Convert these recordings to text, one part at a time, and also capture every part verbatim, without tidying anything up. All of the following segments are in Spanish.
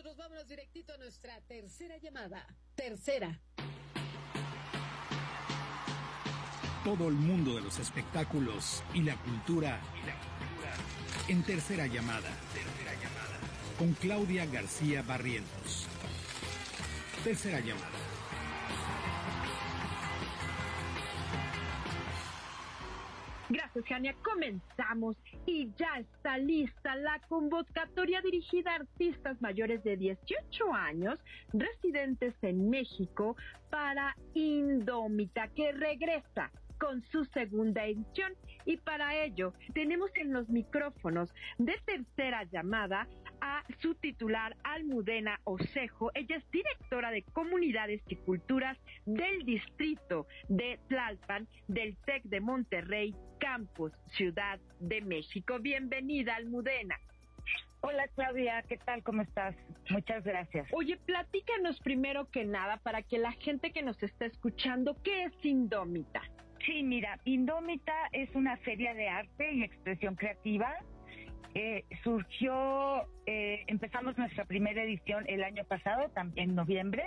nosotros vámonos directito a nuestra tercera llamada. Tercera. Todo el mundo de los espectáculos y la cultura, y la cultura. En tercera llamada. Tercera llamada. Con Claudia García Barrientos. Tercera llamada. Gracias, Jania. Comenzamos y ya está lista la convocatoria dirigida a artistas mayores de dieciocho años residentes en México para Indómita, que regresa con su segunda edición, y para ello tenemos en los micrófonos de tercera llamada a su titular, Almudena Osejo. Ella es directora de Comunidades y Culturas del Distrito de Tlalpan del TEC de Monterrey, Campus Ciudad de México. Bienvenida, Almudena. Hola, Claudia, ¿qué tal? ¿Cómo estás? Muchas gracias. Oye, platícanos primero que nada, para que la gente que nos está escuchando, ¿qué es Indómita? Sí, mira, Indómita es una feria de arte y expresión creativa. Eh, surgió, eh, empezamos nuestra primera edición el año pasado, también en noviembre,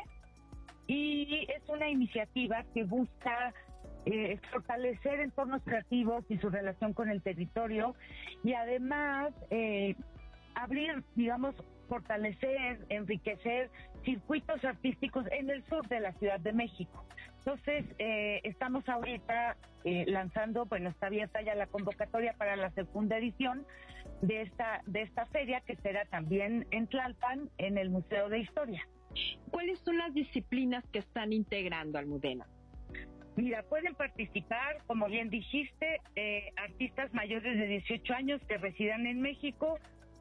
y es una iniciativa que busca eh, fortalecer entornos creativos y su relación con el territorio, y además eh, abrir, digamos, fortalecer, enriquecer circuitos artísticos en el sur de la Ciudad de México. Entonces, eh, estamos ahorita eh, lanzando, bueno, está abierta ya la convocatoria para la segunda edición de esta de esta feria, que será también en Tlalpan, en el Museo de Historia. ¿Cuáles son las disciplinas que están integrando, Almudena? Mira, pueden participar, como bien dijiste, eh, artistas mayores de dieciocho años que residan en México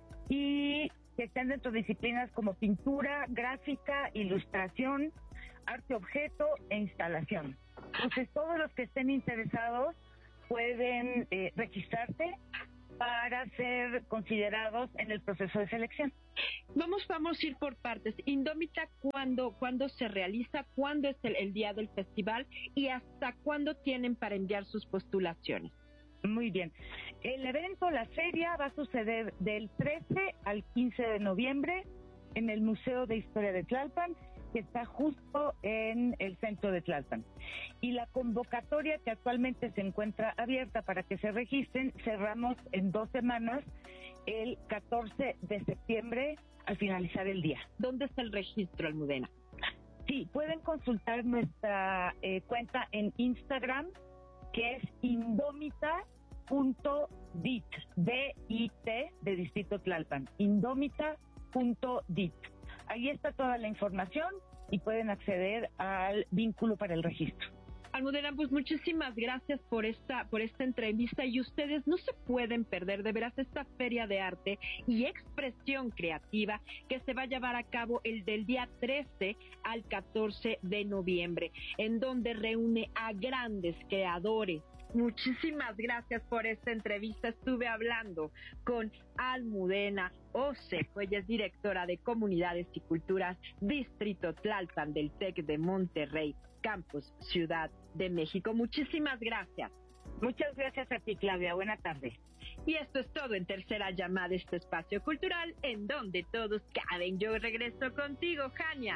y que estén dentro de disciplinas como pintura, gráfica, ilustración, arte objeto e instalación. Entonces, todos los que estén interesados pueden eh, registrarse para ser considerados en el proceso de selección. Vamos, vamos a ir por partes. Indómita, ¿cuándo, ¿cuándo se realiza? ¿Cuándo es el, el día del festival? ¿Y hasta cuándo tienen para enviar sus postulaciones? Muy bien. El evento, la feria, va a suceder del trece al quince de noviembre en el Museo de Historia de Tlalpan, que está justo en el centro de Tlalpan. Y la convocatoria, que actualmente se encuentra abierta para que se registren, cerramos en dos semanas, el catorce de septiembre, al finalizar el día. ¿Dónde está el registro, Almudena? Sí, pueden consultar nuestra eh, cuenta en Instagram, que es indómita punto dit, D I T, de Distrito Tlalpan, indómita punto dit. Ahí está toda la información y pueden acceder al vínculo para el registro. Almudena, pues muchísimas gracias por esta por esta entrevista, y ustedes no se pueden perder de veras esta feria de arte y expresión creativa que se va a llevar a cabo el del día trece al catorce de noviembre, en donde reúne a grandes creadores. Muchísimas gracias por esta entrevista. Estuve hablando con Almudena Osejo, ella es directora de Comunidades y Culturas, Distrito Tlalpan del TEC de Monterrey, Campus Ciudad de México. Muchísimas gracias. Muchas gracias a ti, Claudia. Buena tarde. Y esto es todo en tercera llamada, este espacio cultural en donde todos caben. Yo regreso contigo, Jania.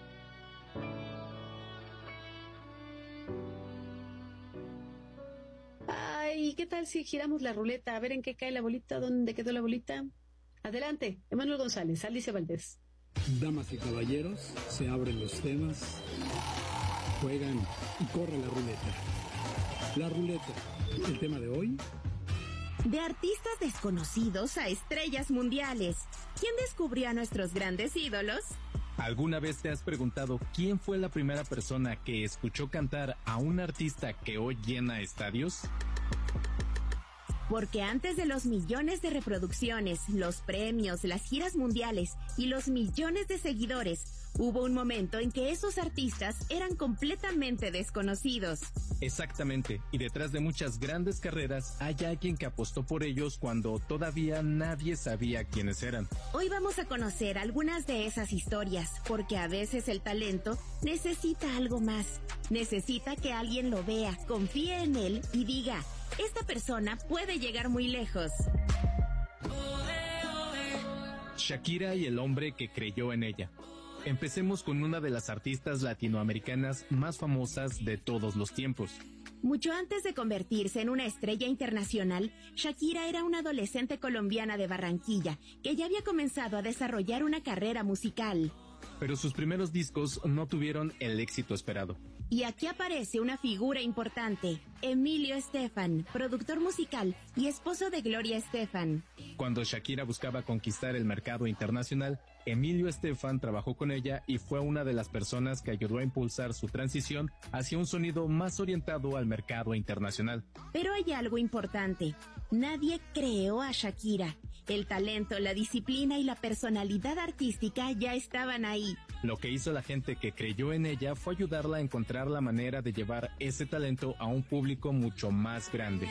Ay, ¿qué tal si giramos la ruleta? A ver en qué cae la bolita, dónde quedó la bolita. Adelante, Emanuel González, Alicia Valdés. Damas y caballeros, se abren los temas, juegan y corre la ruleta. La ruleta, el tema de hoy. De artistas desconocidos a estrellas mundiales. ¿Quién descubrió a nuestros grandes ídolos? ¿Alguna vez te has preguntado quién fue la primera persona que escuchó cantar a un artista que hoy llena estadios? Porque antes de los millones de reproducciones, los premios, las giras mundiales y los millones de seguidores, hubo un momento en que esos artistas eran completamente desconocidos. Exactamente, y detrás de muchas grandes carreras hay alguien que apostó por ellos cuando todavía nadie sabía quiénes eran. Hoy vamos a conocer algunas de esas historias, porque a veces el talento necesita algo más. Necesita que alguien lo vea, confíe en él y diga: esta persona puede llegar muy lejos. Shakira y el hombre que creyó en ella. Empecemos con una de las artistas latinoamericanas más famosas de todos los tiempos. Mucho antes de convertirse en una estrella internacional, Shakira era una adolescente colombiana de Barranquilla que ya había comenzado a desarrollar una carrera musical. Pero sus primeros discos no tuvieron el éxito esperado. Y aquí aparece una figura importante, Emilio Estefan, productor musical y esposo de Gloria Estefan. Cuando Shakira buscaba conquistar el mercado internacional, Emilio Estefan trabajó con ella y fue una de las personas que ayudó a impulsar su transición hacia un sonido más orientado al mercado internacional. Pero hay algo importante, nadie creó a Shakira. El talento, la disciplina y la personalidad artística ya estaban ahí. Lo que hizo la gente que creyó en ella fue ayudarla a encontrar la manera de llevar ese talento a un público mucho más grande.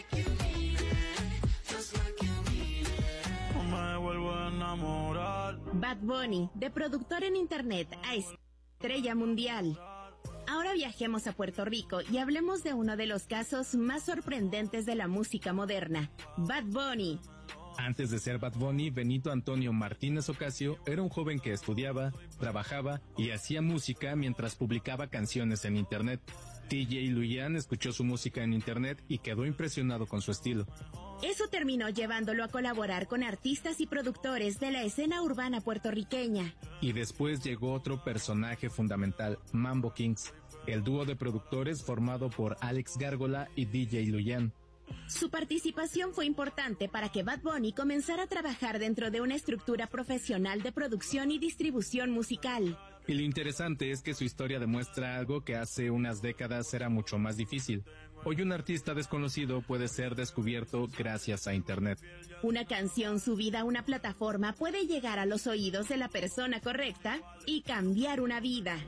Bad Bunny, de productor en internet a estrella mundial. Ahora viajemos a Puerto Rico y hablemos de uno de los casos más sorprendentes de la música moderna, Bad Bunny. Antes de ser Bad Bunny, Benito Antonio Martínez Ocasio era un joven que estudiaba, trabajaba y hacía música mientras publicaba canciones en internet. D J Luyan escuchó su música en internet y quedó impresionado con su estilo. Eso terminó llevándolo a colaborar con artistas y productores de la escena urbana puertorriqueña. Y después llegó otro personaje fundamental, Mambo Kings, el dúo de productores formado por Alex Gárgola y D J Luyan. Su participación fue importante para que Bad Bunny comenzara a trabajar dentro de una estructura profesional de producción y distribución musical. Y lo interesante es que su historia demuestra algo que hace unas décadas era mucho más difícil. Hoy un artista desconocido puede ser descubierto gracias a Internet. Una canción subida a una plataforma puede llegar a los oídos de la persona correcta y cambiar una vida.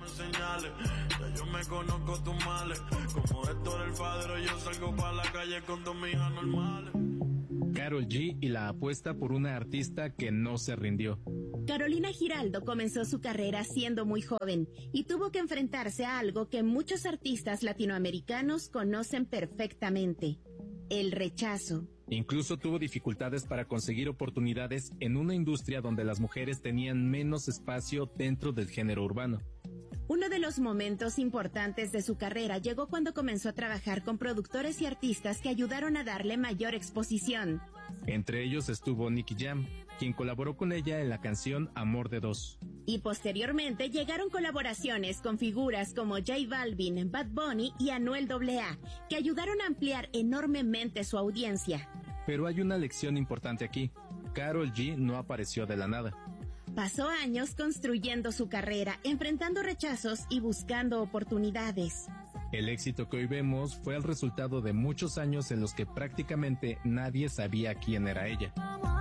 Karol G y la apuesta por una artista que no se rindió. Carolina Giraldo comenzó su carrera siendo muy joven y tuvo que enfrentarse a algo que muchos artistas latinoamericanos conocen perfectamente: el rechazo. Incluso tuvo dificultades para conseguir oportunidades en una industria donde las mujeres tenían menos espacio dentro del género urbano. Uno de los momentos importantes de su carrera llegó cuando comenzó a trabajar con productores y artistas que ayudaron a darle mayor exposición. Entre ellos estuvo Nicky Jam, quien colaboró con ella en la canción Amor de Dos. Y posteriormente llegaron colaboraciones con figuras como J Balvin, Bad Bunny y Anuel doble A, que ayudaron a ampliar enormemente su audiencia. Pero hay una lección importante aquí. Karol G no apareció de la nada. Pasó años construyendo su carrera, enfrentando rechazos y buscando oportunidades. El éxito que hoy vemos fue el resultado de muchos años en los que prácticamente nadie sabía quién era ella.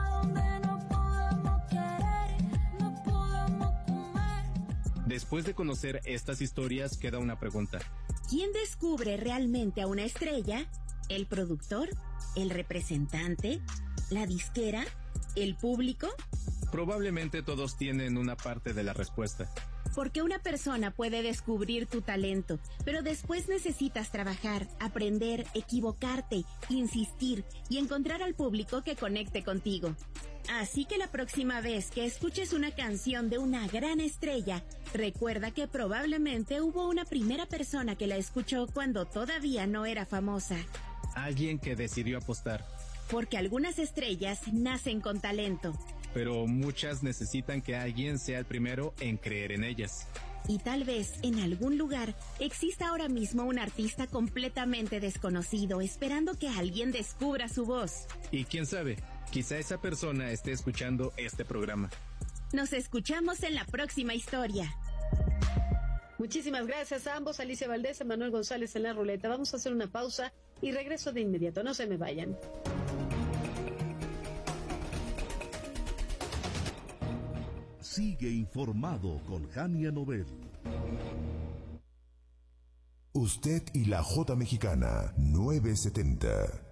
Después de conocer estas historias, queda una pregunta. ¿Quién descubre realmente a una estrella? ¿El productor? ¿El representante? ¿La disquera? ¿El público? Probablemente todos tienen una parte de la respuesta. Porque una persona puede descubrir tu talento, pero después necesitas trabajar, aprender, equivocarte, insistir y encontrar al público que conecte contigo. Así que la próxima vez que escuches una canción de una gran estrella, recuerda que probablemente hubo una primera persona que la escuchó cuando todavía no era famosa. Alguien que decidió apostar. Porque algunas estrellas nacen con talento. Pero muchas necesitan que alguien sea el primero en creer en ellas. Y tal vez en algún lugar exista ahora mismo un artista completamente desconocido esperando que alguien descubra su voz. Y quién sabe, quizá esa persona esté escuchando este programa. Nos escuchamos en la próxima historia. Muchísimas gracias a ambos, Alicia Valdés, Manuel González en la ruleta. Vamos a hacer una pausa y regreso de inmediato. No se me vayan. Sigue informado con Jania Nobel. Usted y la J Mexicana nueve setenta.